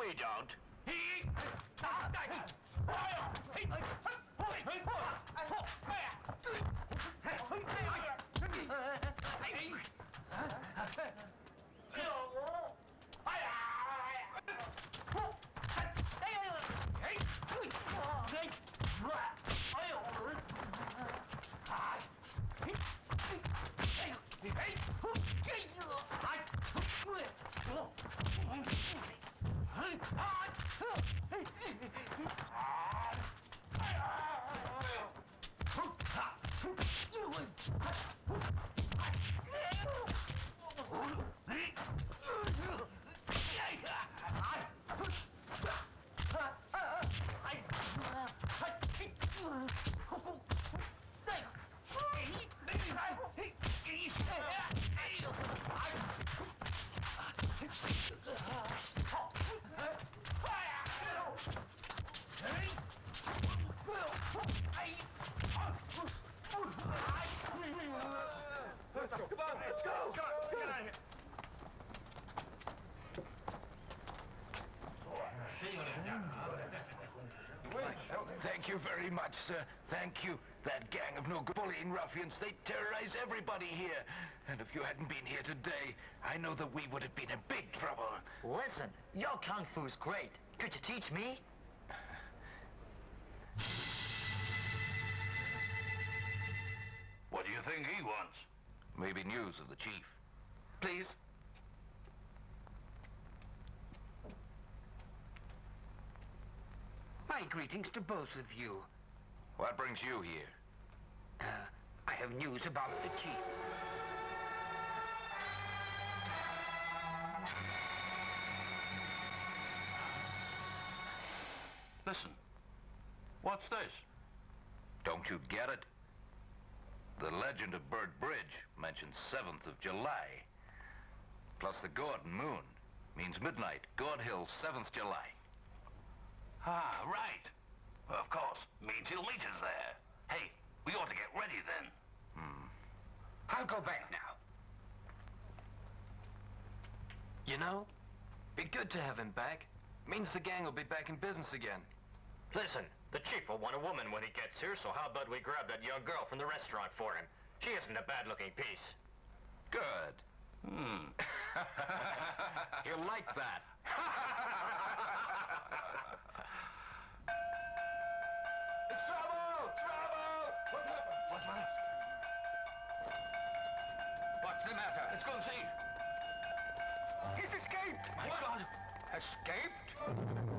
we don't. Thank you very much, sir. Thank you. That gang of no-good bullying ruffians, they terrorize everybody here. And if you hadn't been here today, I know that we would have been in big trouble. Listen, your kung fu's great. Could you teach me? What do you think he wants? Maybe news of the chief. Please. My greetings to both of you. What brings you here? I have news about the chief. Listen. What's this? Don't you get it? The legend of Bird Bridge mentions 7th of July. Plus the Gordon moon means midnight, God Hill, 7th July. Ah, right. Of course. Means he'll meet us there. Hey, we ought to get ready then. I'll go back now. You know, be good to have him back. Means the gang will be back in business again. Listen, the chief will want a woman when he gets here, so how about we grab that young girl from the restaurant for him? She isn't a bad-looking piece. Good. He'll like that. It's trouble! Trouble! What's the matter? What's the matter? Let's go and see. He's escaped! My God! Escaped?